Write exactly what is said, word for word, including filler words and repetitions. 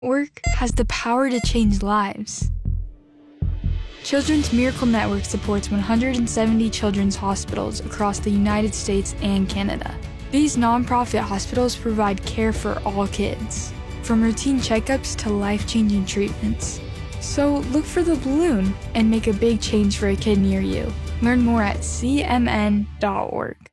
Work has the power to change lives. Children's Miracle Network supports one hundred seventy children's hospitals across the United States and Canada. These nonprofit hospitals provide care for all kids, from routine checkups to life-changing treatments. So look for the balloon and make a big change for a kid near you. Learn more at c m n dot org.